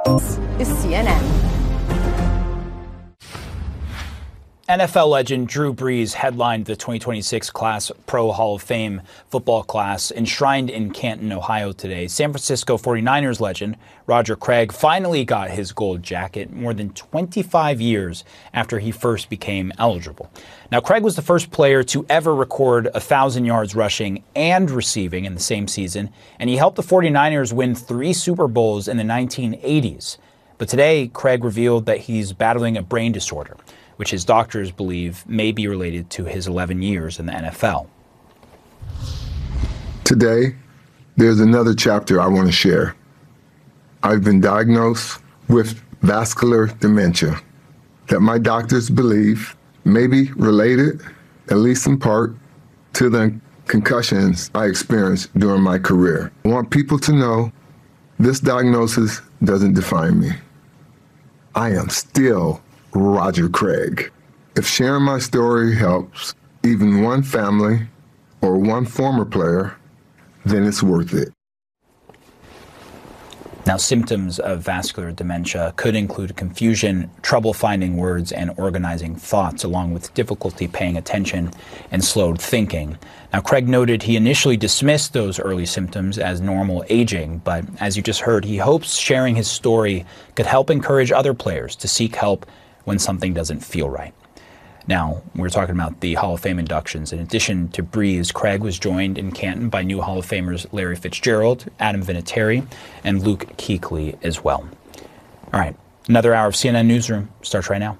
is CNN. NFL legend Drew Brees headlined the 2026 Class Pro Hall of Fame football class enshrined in Canton, Ohio today. San Francisco 49ers legend Roger Craig finally got his gold jacket more than 25 years after he first became eligible. Now, Craig was the first player to ever record 1,000 yards rushing and receiving in the same season, and he helped the 49ers win 3 Super Bowls in the 1980s. But today, Craig revealed that he's battling a brain disorder, which his doctors believe may be related to his 11 years in the NFL. Today, there's another chapter I want to share. I've been diagnosed with vascular dementia that my doctors believe may be related, at least in part, to the concussions I experienced during my career. I want people to know this diagnosis doesn't define me. I am still Roger Craig. If sharing my story helps even one family or one former player, then it's worth it. Now, symptoms of vascular dementia could include confusion, trouble finding words and organizing thoughts, along with difficulty paying attention and slowed thinking. Now, Craig noted he initially dismissed those early symptoms as normal aging, but as you just heard, he hopes sharing his story could help encourage other players to seek help when something doesn't feel right. Now, we're talking about the Hall of Fame inductions. In addition to Brees, Craig was joined in Canton by new Hall of Famers Larry Fitzgerald, Adam Vinatieri, and Luke Kuechly as well. All right, another hour of CNN Newsroom starts right now.